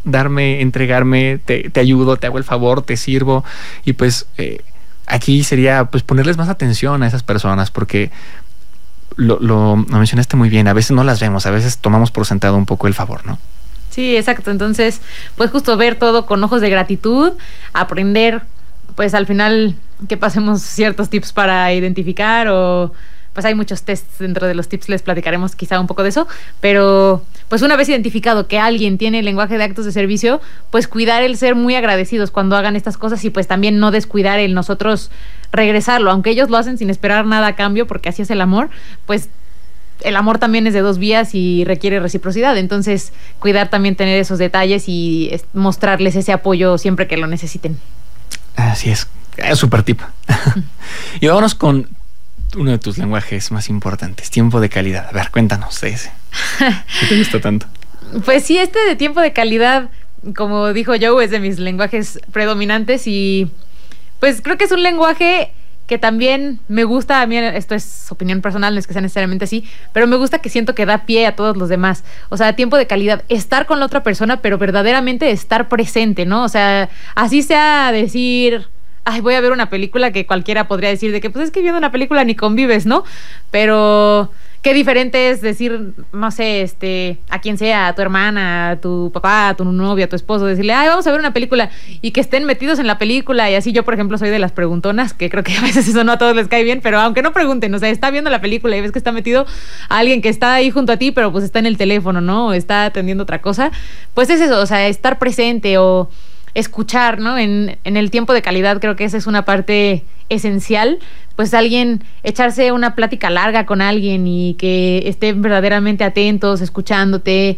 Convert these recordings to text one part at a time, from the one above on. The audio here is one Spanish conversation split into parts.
darme, entregarme, te ayudo, te hago el favor, te sirvo. Y pues aquí sería pues ponerles más atención a esas personas, porque lo mencionaste muy bien, a veces no las vemos, a veces tomamos por sentado un poco el favor, ¿no? Sí, exacto. Entonces, pues justo ver todo con ojos de gratitud, aprender, pues al final que pasemos ciertos tips para identificar, o pues hay muchos tests dentro de los tips, les platicaremos quizá un poco de eso, pero pues una vez identificado que alguien tiene el lenguaje de actos de servicio, pues cuidar el ser muy agradecidos cuando hagan estas cosas, y pues también no descuidar el nosotros regresarlo, aunque ellos lo hacen sin esperar nada a cambio, porque así es el amor, pues el amor también es de dos vías y requiere reciprocidad. Entonces, cuidar también, tener esos detalles y mostrarles ese apoyo siempre que lo necesiten. Así es súper tip. Y vámonos con uno de tus lenguajes más importantes, tiempo de calidad. A ver, cuéntanos de ese. ¿Qué te gusta tanto? Pues sí, este de tiempo de calidad, como dijo Joe, es de mis lenguajes predominantes, y pues creo que es un lenguaje que también me gusta. A mí, esto es opinión personal, no es que sea necesariamente así, pero me gusta que siento que da pie a todos los demás. O sea, tiempo de calidad, estar con la otra persona, pero verdaderamente estar presente, ¿no? O sea, así sea decir, ay, voy a ver una película, que cualquiera podría decir de que, pues es que viendo una película ni convives, ¿no? Pero qué diferente es decir, no sé, a quien sea, a tu hermana, a tu papá, a tu novio, a tu esposo, decirle, ay, vamos a ver una película, y que estén metidos en la película. Y así yo, por ejemplo, soy de las preguntonas, que creo que a veces eso no a todos les cae bien, pero aunque no pregunten, o sea, está viendo la película y ves que está metido a alguien que está ahí junto a ti, pero pues está en el teléfono, ¿no? O está atendiendo otra cosa, pues es eso, o sea, estar presente o escuchar, ¿no? En el tiempo de calidad creo que esa es una parte esencial. Pues echarse una plática larga con alguien y que estén verdaderamente atentos, escuchándote,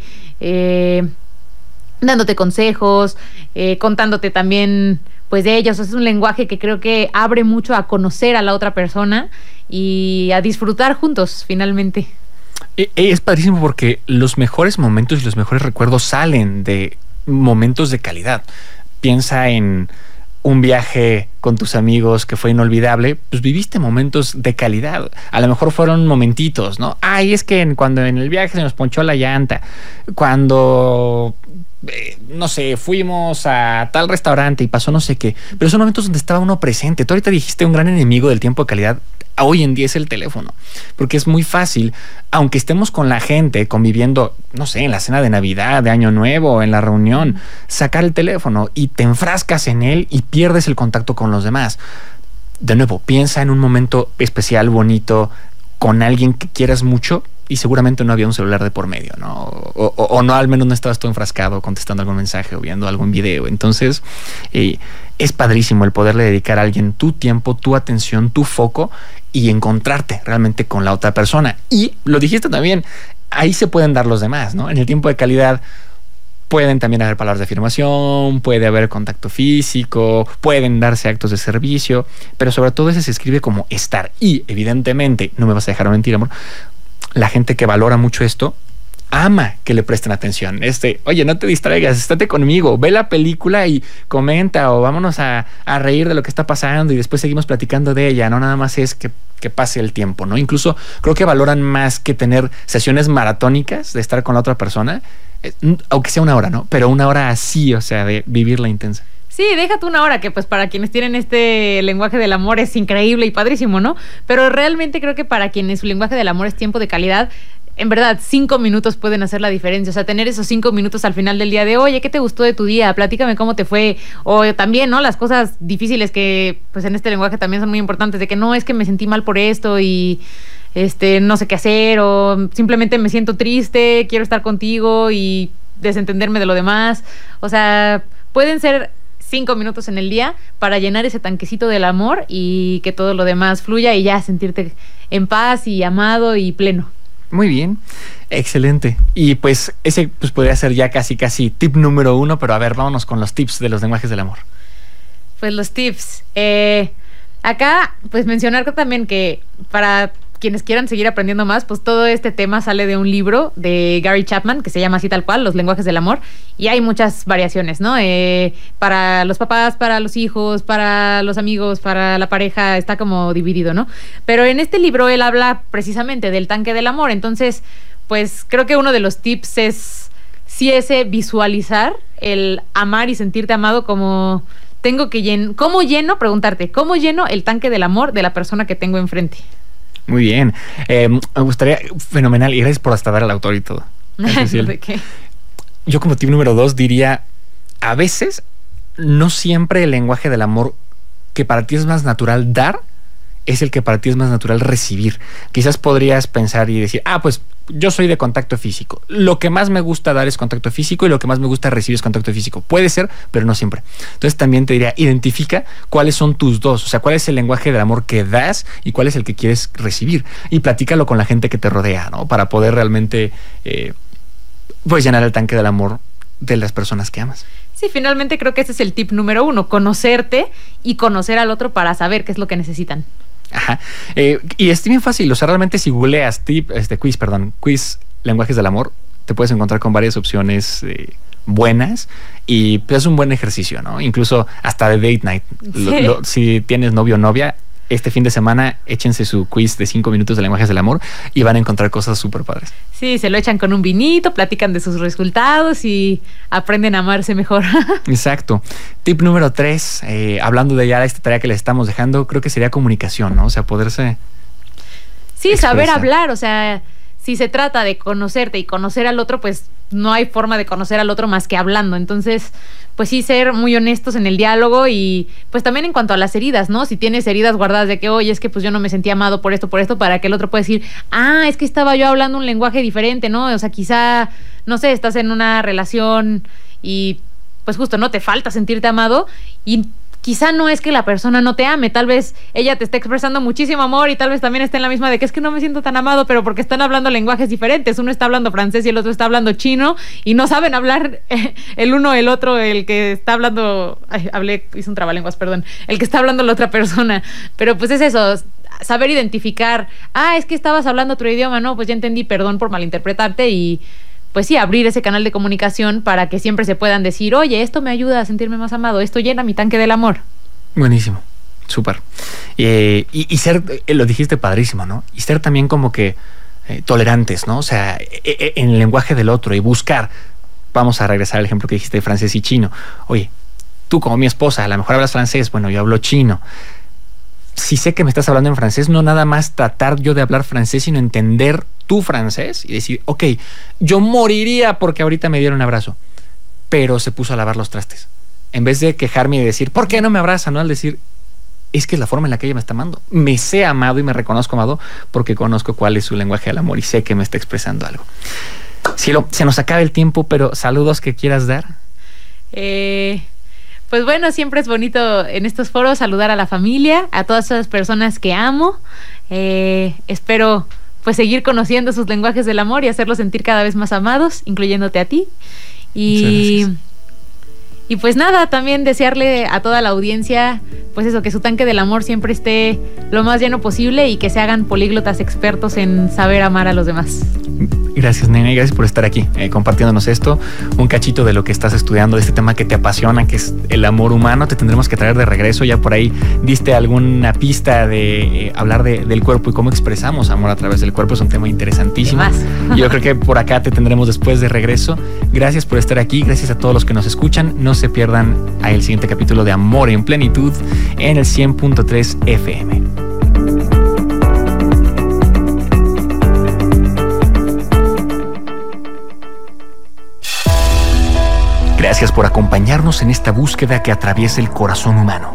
dándote consejos, contándote también pues de ellos. Es un lenguaje que creo que abre mucho a conocer a la otra persona y a disfrutar juntos finalmente. Es padrísimo, porque los mejores momentos y los mejores recuerdos salen de momentos de calidad. Piensa en un viaje con tus amigos que fue inolvidable, pues viviste momentos de calidad. A lo mejor fueron momentitos, ¿no? Ay, es que cuando en el viaje se nos ponchó la llanta, cuando no sé, fuimos a tal restaurante y pasó no sé qué, pero son momentos donde estaba uno presente. Tú ahorita dijiste, un gran enemigo del tiempo de calidad hoy en día es el teléfono, porque es muy fácil, aunque estemos con la gente conviviendo, no sé, en la cena de Navidad, de Año Nuevo, en la reunión, sacar el teléfono y te enfrascas en él y pierdes el contacto con los demás. De nuevo, piensa en un momento especial, bonito, con alguien que quieras mucho, y seguramente no había un celular de por medio, ¿no? O no, al menos no estabas tú enfrascado contestando algún mensaje o viendo algún video. Entonces, es padrísimo el poderle dedicar a alguien tu tiempo, tu atención, tu foco, y encontrarte realmente con la otra persona. Y lo dijiste también, ahí se pueden dar los demás, ¿no? En el tiempo de calidad pueden también haber palabras de afirmación, puede haber contacto físico, pueden darse actos de servicio, pero sobre todo ese se escribe como estar. Y evidentemente, no me vas a dejar mentir, amor, la gente que valora mucho esto ama que le presten atención. Oye, no te distraigas, estate conmigo, ve la película y comenta, o vámonos a reír de lo que está pasando y después seguimos platicando de ella. No nada más es que pase el tiempo, ¿no? Incluso creo que valoran más que tener sesiones maratónicas de estar con la otra persona, aunque sea una hora, ¿no? Pero una hora así, o sea, de vivirla intensa. Sí, déjate una hora, que pues para quienes tienen este lenguaje del amor es increíble y padrísimo, ¿no? Pero realmente creo que para quienes su lenguaje del amor es tiempo de calidad, en verdad, 5 minutos pueden hacer la diferencia. O sea, tener esos 5 minutos al final del día de, oye, ¿qué te gustó de tu día? Platícame cómo te fue. O también, ¿no? Las cosas difíciles que pues en este lenguaje también son muy importantes, de que no, es que me sentí mal por esto y no sé qué hacer, o simplemente me siento triste, quiero estar contigo, y desentenderme de lo demás. O sea, pueden ser 5 minutos en el día para llenar ese tanquecito del amor y que todo lo demás fluya y ya sentirte en paz y amado y pleno. Muy bien, excelente. Y pues ese pues podría ser ya casi tip número 1, pero a ver, vámonos con los tips de los lenguajes del amor. Pues los tips. Acá, pues mencionar también que para quienes quieran seguir aprendiendo más, pues todo este tema sale de un libro de Gary Chapman que se llama así tal cual, Los lenguajes del amor, y hay muchas variaciones, ¿no? Para los papás, para los hijos, para los amigos, para la pareja, está como dividido, ¿no? Pero en este libro él habla precisamente del tanque del amor. Entonces, pues creo que uno de los tips es sí ese visualizar, el amar y sentirte amado como ¿cómo lleno? Preguntarte, ¿cómo lleno el tanque del amor de la persona que tengo enfrente? Muy bien. Me gustaría, fenomenal, y gracias por hasta dar al autor y todo. ¿De qué? Yo como tip número 2 diría, a veces no siempre el lenguaje del amor que para ti es más natural dar es el que para ti es más natural recibir. Quizás podrías pensar y decir, pues yo soy de contacto físico. Lo que más me gusta dar es contacto físico y lo que más me gusta recibir es contacto físico. Puede ser, pero no siempre. Entonces también te diría, identifica cuáles son tus dos. O sea, cuál es el lenguaje del amor que das y cuál es el que quieres recibir. Y platícalo con la gente que te rodea, ¿no? Para poder realmente pues llenar el tanque del amor de las personas que amas. Sí, finalmente creo que ese es el tip número 1, conocerte y conocer al otro para saber qué es lo que necesitan. Ajá. Y es bien fácil, o sea, realmente si googleas quiz lenguajes del amor, te puedes encontrar con varias opciones buenas y pues, es un buen ejercicio, ¿no? Incluso hasta de date night. Sí. Si tienes novio o novia, este fin de semana échense su quiz de 5 minutos de lenguajes del amor y van a encontrar cosas súper padres. Sí, se lo echan con un vinito, platican de sus resultados y aprenden a amarse mejor. Exacto. Tip número 3, hablando de ya esta tarea que les estamos dejando, creo que sería comunicación, ¿no? O sea, poderse... Sí, expresar. Saber hablar, o sea, si se trata de conocerte y conocer al otro, pues no hay forma de conocer al otro más que hablando. Entonces, pues sí, ser muy honestos en el diálogo y pues también en cuanto a las heridas, ¿no? Si tienes heridas guardadas de que, oye, es que pues yo no me sentí amado por esto, para que el otro pueda decir, es que estaba yo hablando un lenguaje diferente, ¿no? O sea, quizá, no sé, estás en una relación y pues justo, ¿no? Te falta sentirte amado y quizá no es que la persona no te ame, tal vez ella te está expresando muchísimo amor y tal vez también esté en la misma de que es que no me siento tan amado, pero porque están hablando lenguajes diferentes. Uno está hablando francés y el otro está hablando chino y no saben hablar el uno el otro, el que está hablando... hice un trabalenguas, perdón. El que está hablando la otra persona. Pero pues es eso, saber identificar. Es que estabas hablando otro idioma, no, pues ya entendí, perdón por malinterpretarte y... pues sí, abrir ese canal de comunicación para que siempre se puedan decir, oye, esto me ayuda a sentirme más amado, esto llena mi tanque del amor. Buenísimo, súper. Y ser, lo dijiste padrísimo, ¿no? Y ser también como que tolerantes, ¿no? O sea, en el lenguaje del otro y buscar, vamos a regresar al ejemplo que dijiste de francés y chino. Oye, tú como mi esposa, a lo mejor hablas francés, bueno, yo hablo chino. Si sé que me estás hablando en francés, no nada más tratar yo de hablar francés, sino entender tu francés y decir, ok, yo moriría porque ahorita me dieron un abrazo, pero se puso a lavar los trastes. En vez de quejarme y decir, ¿por qué no me abraza? ¿No? Al decir, es que es la forma en la que ella me está amando. Me sé amado y me reconozco amado porque conozco cuál es su lenguaje del amor y sé que me está expresando algo. Cielo, se nos acaba el tiempo, pero saludos que quieras dar. Pues bueno, siempre es bonito en estos foros saludar a la familia, a todas esas personas que amo. Espero pues seguir conociendo sus lenguajes del amor y hacerlos sentir cada vez más amados, incluyéndote a ti. Y pues nada, también desearle a toda la audiencia, pues eso, que su tanque del amor siempre esté lo más lleno posible y que se hagan políglotas expertos en saber amar a los demás. Gracias, nena, y gracias por estar aquí compartiéndonos esto, un cachito de lo que estás estudiando, de este tema que te apasiona, que es el amor humano. Te tendremos que traer de regreso. Ya por ahí diste alguna pista de hablar del cuerpo y cómo expresamos amor a través del cuerpo. Es un tema interesantísimo. Yo creo que por acá te tendremos después de regreso. Gracias por estar aquí, gracias a todos los que nos escuchan. No se pierdan el siguiente capítulo de Amor en Plenitud en el 100.3 FM. Gracias por acompañarnos en esta búsqueda que atraviesa el corazón humano.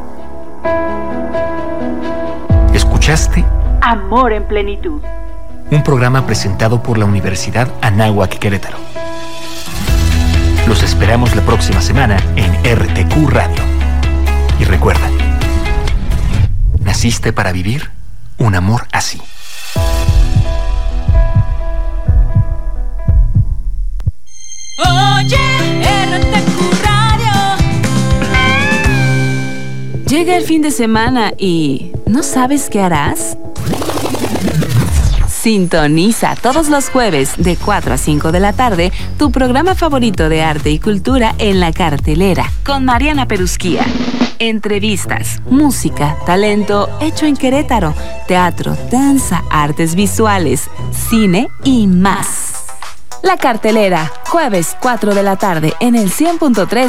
¿Escuchaste? Amor en Plenitud. Un programa presentado por la Universidad Anáhuac Querétaro. Los esperamos la próxima semana en RTQ Radio. Y recuerda, naciste para vivir un amor así. Oye, RTQ Radio. Llega el fin de semana y ¿no sabes qué harás? Sintoniza todos los jueves de 4 a 5 de la tarde tu programa favorito de arte y cultura en La Cartelera con Mariana Perusquía. Entrevistas, música, talento hecho en Querétaro, teatro, danza, artes visuales, cine y más. La Cartelera, jueves 4 de la tarde en el 100.3